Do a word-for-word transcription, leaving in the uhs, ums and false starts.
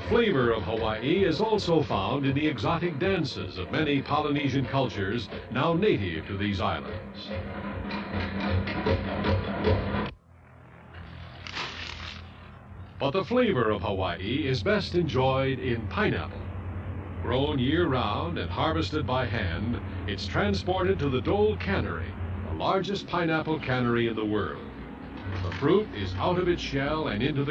flavor of Hawaii is also found in the exotic dances of many Polynesian cultures now native to these islands. But the flavor of Hawaii is best enjoyed in pineapple. Grown year-round and harvested by hand, it's transported to the Dole Cannery, the largest pineapple cannery in the world. The fruit is out of its shell and into the